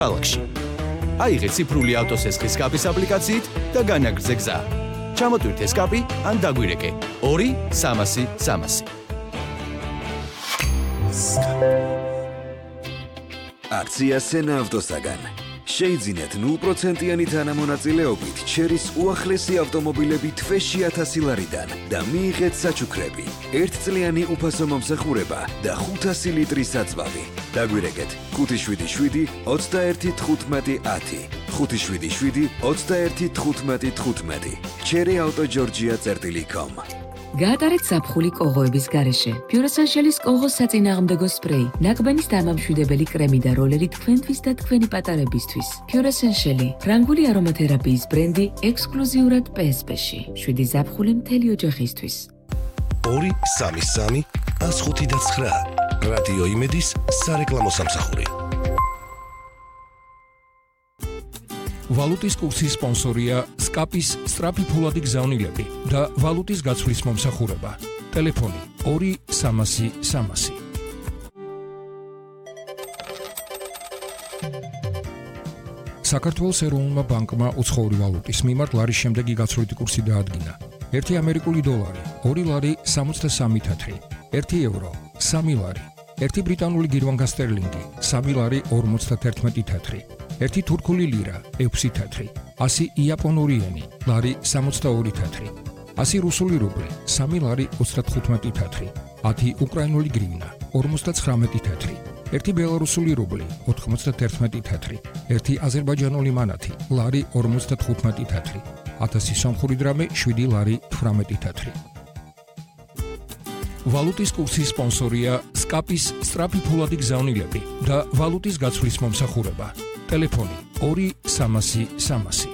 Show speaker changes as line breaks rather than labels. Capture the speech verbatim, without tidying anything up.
ქალაქში. აიღე ციფრული ავტოსესხლის კაპის აპლიკაციით და განაგრძე გზა. ჩამოტვირთე კაპი ან დაგვირეკე ორი სამასი სამასი.
აქცია სენა ავტოსაგან. შეიძინეთ ნულ პროცენტიანი თანამონაწილეობით ჩერის უახლესი ავტომობილები თვეში ათასი ლარიდან და მიიღეთ საჩუქრები, ერთწლიანი უფასო მომსახურება და ხუთასი ლიტრის საწვავი. დაგვირეკეთ ხუთი შვიდი შვიდი ოცდაერთი თხუთმეტი ათი, ხუთი შვიდი შვიდი ოცდაერთი თხუთმეტი თხუთმეტი. ჩერი ავტო ჯორჯია წერტილი კომ.
გაატარეთ ზაფხული კოღოების გარეშე. Pure-Essential-ის კოღოს საწინააღმდეგო სპრეი, ნაკბენის დამამშვიდებელი კრემი და როლერი თქვენთვის და თქვენი პატარებისთვის. Pure-Essential, ფრანგული არომათერაპიის ბრენდი ექსკლუზიურად პე ეს პე-ში. შვიდი ზაფხული მთელი ოჯახისთვის.
ორი სამი სამი ას ხუთი და ცხრა. რადიო იმედის სარეკლამო სამსახური. ვალუტის კურსის სპონსორია სკაპის სწრაფი ფულადი გზავნილები და ვალუტის გაცვლის მომსახურება. ტელეფონი ორი სამასი სამასი. საქართველოს ეროვნულმა ბანკმა უცხოური ვალუტის მიმართ ლარის შემდეგი გაცვლითი კურსი დაადგინა. ერთი ამერიკული დოლარი ორი ლარი სამოცდასამი თეთრი, ერთი ევრო სამი ლარი, ერთი ბრიტანული გირვანკა სტერლინგი სამი ლარი ორმოცდათერთმეტი თეთრი. ერთი თურქული ლირა ექვსი თეთრი, ასი იაპონური ენი ლარი სამოცდაორი თეთრი, ასი რუსული რუბლი სამი ლარი ოცდათხუთმეტი თეთრი, ათი უკრაინული გრივნა ორმოცდაცხრამეტი თეთრი, ერთი ბელარუსული რუბლი ოთხმოცდაერთმეტი თეთრი, ერთი აზერბაიჯანული მანათი ლარი ორმოცდათხუთმეტი თეთრი, ათასი სომხური დრამე შვიდი ლარი თვრამეტი თეთრი. ვალუტის კურსის სპონსორია სკაპის სწრაფი ფულადი გზავნილები და ვალუტის გაცვლის მომსახურება. ტელეფონი ორი სამასი სამასი.